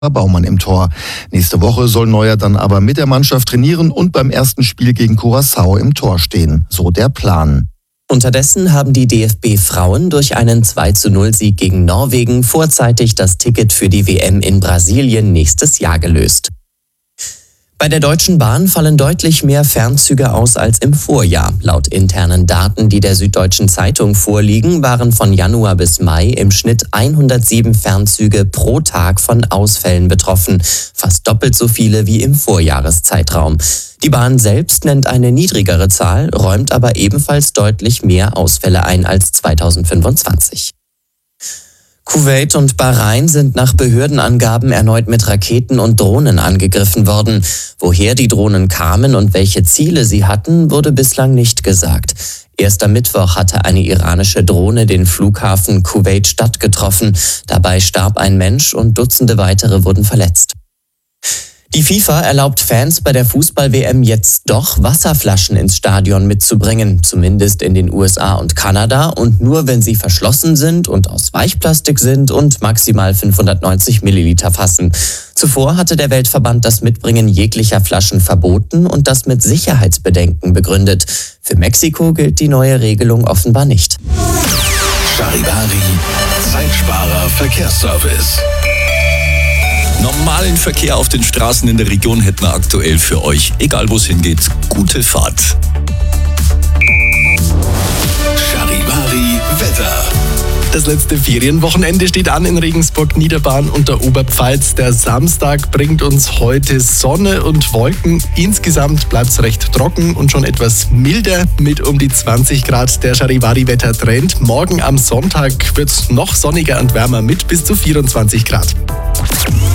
Baumann im Tor. Nächste Woche soll Neuer dann aber mit der Mannschaft trainieren und beim ersten Spiel gegen Curaçao im Tor stehen. So der Plan. Unterdessen haben die DFB-Frauen durch einen 2:0-Sieg gegen Norwegen vorzeitig das Ticket für die WM in Brasilien nächstes Jahr gelöst. Bei der Deutschen Bahn fallen deutlich mehr Fernzüge aus als im Vorjahr. Laut internen Daten, die der Süddeutschen Zeitung vorliegen, waren von Januar bis Mai im Schnitt 107 Fernzüge pro Tag von Ausfällen betroffen. Fast doppelt so viele wie im Vorjahreszeitraum. Die Bahn selbst nennt eine niedrigere Zahl, räumt aber ebenfalls deutlich mehr Ausfälle ein als 2025. Kuwait und Bahrain sind nach Behördenangaben erneut mit Raketen und Drohnen angegriffen worden. Woher die Drohnen kamen und welche Ziele sie hatten, wurde bislang nicht gesagt. Erst am Mittwoch hatte eine iranische Drohne den Flughafen Kuwait-Stadt getroffen. Dabei starb ein Mensch und Dutzende weitere wurden verletzt. Die FIFA erlaubt Fans bei der Fußball-WM jetzt doch, Wasserflaschen ins Stadion mitzubringen, zumindest in den USA und Kanada, und nur wenn sie verschlossen sind und aus Weichplastik sind und maximal 590 Milliliter fassen. Zuvor hatte der Weltverband das Mitbringen jeglicher Flaschen verboten und das mit Sicherheitsbedenken begründet. Für Mexiko gilt die neue Regelung offenbar nicht. Charivari, Zeitsparer Verkehrsservice. Normalen Verkehr auf den Straßen in der Region hätten wir aktuell für euch. Egal wo es hingeht, gute Fahrt. Charivari Wetter. Das letzte Ferienwochenende steht an in Regensburg, Niederbayern und der Oberpfalz. Der Samstag bringt uns heute Sonne und Wolken. Insgesamt bleibt es recht trocken und schon etwas milder mit um die 20 Grad. Der Charivari-Wettertrend. Morgen am Sonntag wird es noch sonniger und wärmer mit bis zu 24 Grad.